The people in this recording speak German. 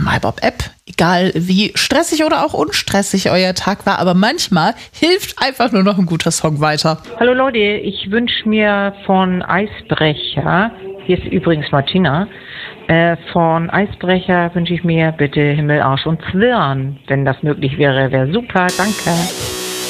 MyBob-App. Egal wie stressig oder auch unstressig euer Tag war, aber manchmal hilft einfach nur noch ein guter Song weiter. Hallo Leute, ich wünsche mir von Eisbrecher, hier ist übrigens Martina, von Eisbrecher wünsche ich mir bitte Himmel, Arsch und Zwirn. Wenn das möglich wäre, wäre super, danke.